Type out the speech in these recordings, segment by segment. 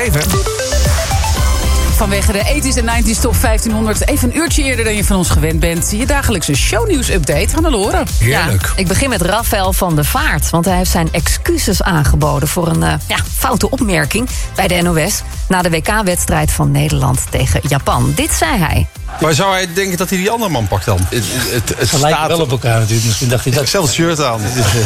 5, hè? Vanwege de 80s en 90s top 1500... even een uurtje eerder dan je van ons gewend bent. Je dagelijkse shownieuws-update. Hannelore. Heerlijk. Ja, ik begin met Rafael van der Vaart. Want hij heeft zijn excuses aangeboden voor een foute opmerking bij de NOS... na de WK-wedstrijd van Nederland tegen Japan. Dit zei hij. Maar zou hij denken dat hij die andere man pakt dan? Het lijkt wel op elkaar natuurlijk. Misschien dacht hij dat. Hetzelfde shirt aan.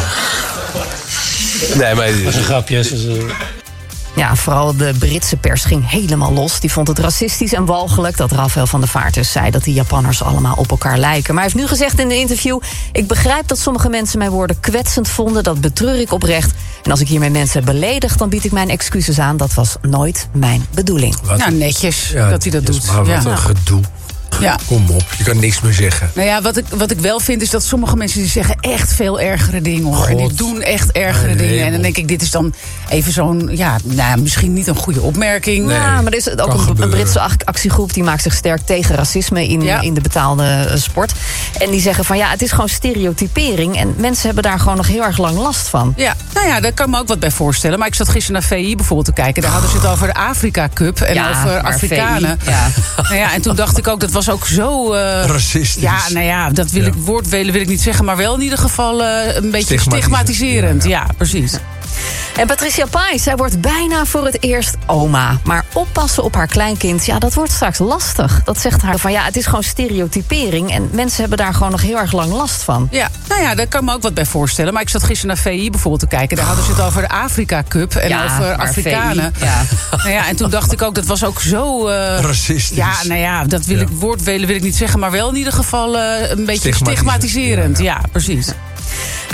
Nee, maar... Dat is een grapje. Ja, vooral de Britse pers ging helemaal los. Die vond het racistisch en walgelijk dat Rafael van der Vaart dus zei... dat die Japanners allemaal op elkaar lijken. Maar hij heeft nu gezegd in de interview... ik begrijp dat sommige mensen mijn woorden kwetsend vonden. Dat betreur ik oprecht. En als ik hiermee mensen heb beledigd... dan bied ik mijn excuses aan. Dat was nooit mijn bedoeling. Nou, netjes dat hij dat doet. Maar wat een gedoe. Ja. Kom op, je kan niks meer zeggen. Nou ja, wat ik wel vind is dat sommige mensen die zeggen echt veel ergere dingen, hoor. God. En die doen echt ergere dingen. En dan denk ik, dit is dan even zo'n, misschien niet een goede opmerking. Nee. Ja, maar er is ook een gebeuren. Britse actiegroep... die maakt zich sterk tegen racisme in de betaalde sport. En die zeggen van het is gewoon stereotypering... en mensen hebben daar gewoon nog heel erg lang last van. Ja, daar kan ik me ook wat bij voorstellen. Maar ik zat gisteren naar VI bijvoorbeeld te kijken. Daar hadden ze het over de Afrika Cup en over Afrikanen. VI, en toen dacht ik ook, dat was ook zo... racistisch. Dat wil ik niet zeggen... maar wel in ieder geval een beetje stigmatiserend. Ja, precies. En Patricia Pai, zij wordt bijna voor het eerst oma. Maar oppassen op haar kleinkind, dat wordt straks lastig. Dat zegt haar van het is gewoon stereotypering... en mensen hebben daar gewoon nog heel erg lang last van. Ja, daar kan ik me ook wat bij voorstellen. Maar ik zat gisteren naar VI bijvoorbeeld te kijken. Daar hadden ze het over de Afrika Cup en over Afrikanen. VI, en toen dacht ik ook, dat was ook zo... racistisch. Dat woord wil ik niet zeggen... maar wel in ieder geval een beetje stigmatiserend. Ja, precies.